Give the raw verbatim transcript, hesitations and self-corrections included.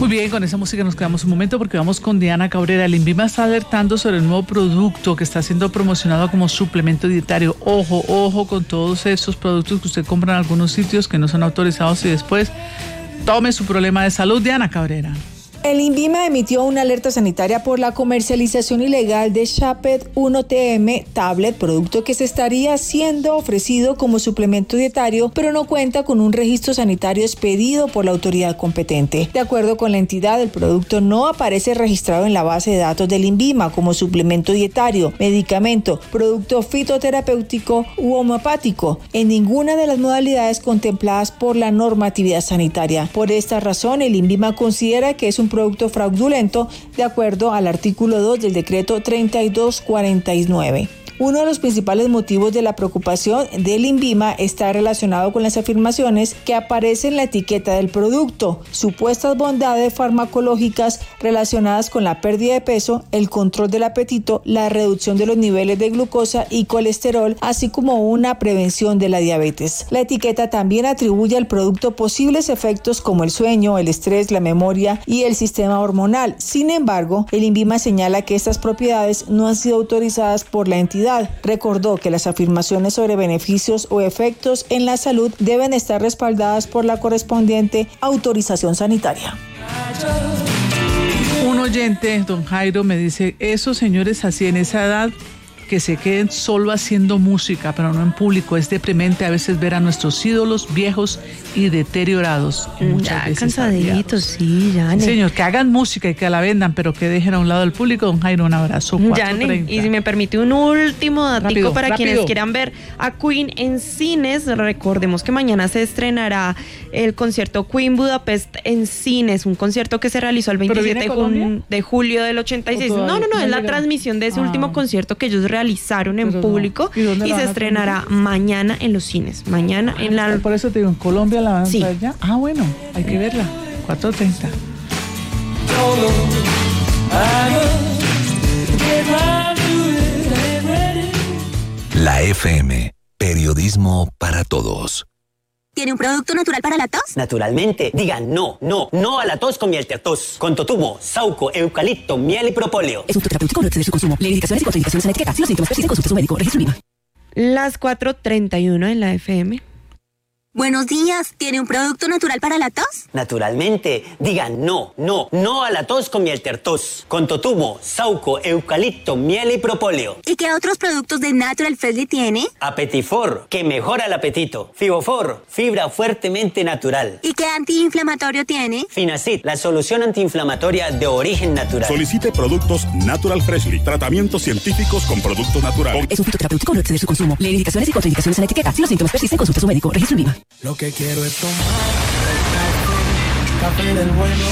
Muy bien, con esa música nos quedamos un momento porque vamos con Diana Cabrera. El INVIMA está alertando sobre el nuevo producto que está siendo promocionado como suplemento dietario. Ojo, ojo con todos esos productos que usted compra en algunos sitios que no son autorizados y después tome su problema de salud. Diana Cabrera. El INVIMA emitió una alerta sanitaria por la comercialización ilegal de Shaped uno T M Tablet, producto que se estaría siendo ofrecido como suplemento dietario, pero no cuenta con un registro sanitario expedido por la autoridad competente. De acuerdo con la entidad, el producto no aparece registrado en la base de datos del INVIMA como suplemento dietario, medicamento, producto fitoterapéutico u homeopático, en ninguna de las modalidades contempladas por la normatividad sanitaria. Por esta razón, el INVIMA considera que es un producto fraudulento de acuerdo al artículo dos del decreto treinta y dos cuarenta y nueve. Uno de los principales motivos de la preocupación del INVIMA está relacionado con las afirmaciones que aparecen en la etiqueta del producto, supuestas bondades farmacológicas relacionadas con la pérdida de peso, el control del apetito, la reducción de los niveles de glucosa y colesterol, así como una prevención de la diabetes. La etiqueta también atribuye al producto posibles efectos como el sueño, el estrés, la memoria y el sistema hormonal. Sin embargo, el INVIMA señala que estas propiedades no han sido autorizadas por la entidad. Recordó que las afirmaciones sobre beneficios o efectos en la salud deben estar respaldadas por la correspondiente autorización sanitaria. Un oyente, don Jairo, me dice, esos señores así en esa edad que se queden solo haciendo música, pero no en público. Es deprimente a veces ver a nuestros ídolos viejos y deteriorados. Y muchas ya, veces cansaditos, sí, ya. Sí, señor, que hagan música y que la vendan, pero que dejen a un lado el público. Don Jairo, un abrazo. Yane, y si me permite un último datico rápido, para rápido. quienes quieran ver a Queen en cines. Recordemos que mañana se estrenará el concierto Queen Budapest en cines, un concierto que se realizó el veintisiete de, jun- de julio del ochenta y seis. No, no, no, es la transmisión de ese ah. último concierto que ellos realizaron en Pero público no. y, y se estrenará mañana en los cines. Mañana en la... Por eso te digo, en Colombia la van sí. a ya. Ah, bueno, hay que verla. cuatro treinta. La F M, periodismo para todos. ¿Tiene un producto natural para la tos? Naturalmente. Digan no, no, no a la tos con miel tertos. Con totumo, sauco, eucalipto, miel y propóleo. Es un terapéutico, no excede su consumo. Lee indicaciones y contraindicaciones en la etiqueta. Si los síntomas persisten, consulte a su médico. Registro INVIMA. Las cuatro treinta y uno en la F M. Buenos días. ¿Tiene un producto natural para la tos? Naturalmente. Digan no, no, no a la tos con miel tertos. Con totumo, sauco, eucalipto, miel y propóleo. ¿Y qué otros productos de Natural Freshly tiene? Apetifor, que mejora el apetito. Fibofor, fibra fuertemente natural. ¿Y qué antiinflamatorio tiene? Finacid, la solución antiinflamatoria de origen natural. Solicite productos Natural Freshly. Tratamientos científicos con productos naturales. Es un fitoterapéutico, no exceder su consumo. Lee indicaciones y contraindicaciones en la etiqueta. Si los síntomas persisten, consulte a su médico. Registro INVIMA. Lo que quiero es tomar café, café del bueno,